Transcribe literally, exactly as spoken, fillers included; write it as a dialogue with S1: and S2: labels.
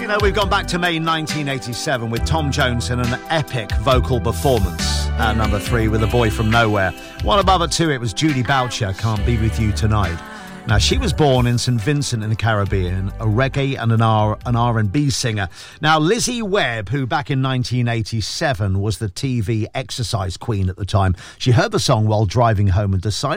S1: You know, we've gone back to May nineteen eighty-seven with Tom Jones in an epic vocal performance at number three with A Boy From Nowhere. One above it too, it was Judy Boucher, Can't Be With You Tonight. Now, she was born in Saint Vincent in the Caribbean, a reggae and an R an R and B singer. Now, Lizzie Webb, who back in nineteen eighty-seven was the T V exercise queen at the time, she heard the song while driving home and decided